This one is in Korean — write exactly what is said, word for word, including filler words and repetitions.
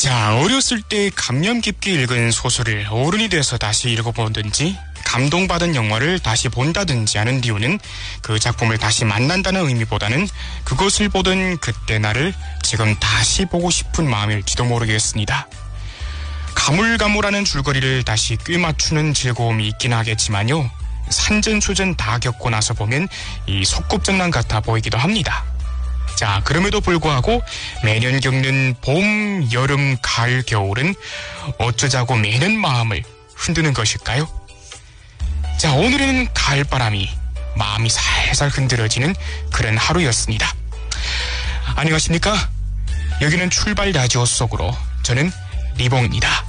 자, 어렸을 때 감명 깊게 읽은 소설을 어른이 돼서 다시 읽어보든지 감동받은 영화를 다시 본다든지 하는 이유는 그 작품을 다시 만난다는 의미보다는 그것을 보던 그때 나를 지금 다시 보고 싶은 마음일지도 모르겠습니다. 가물가물하는 줄거리를 다시 꿰맞추는 즐거움이 있긴 하겠지만요. 산전수전 다 겪고 나서 보면 이 소꿉장난 같아 보이기도 합니다. 자, 그럼에도 불구하고 매년 겪는 봄, 여름, 가을, 겨울은 어쩌자고 매년 마음을 흔드는 것일까요? 자, 오늘은 가을바람이 마음이 살살 흔들어지는 그런 하루였습니다. 안녕하십니까? 여기는 출발 라디오 속으로 저는 리봉입니다.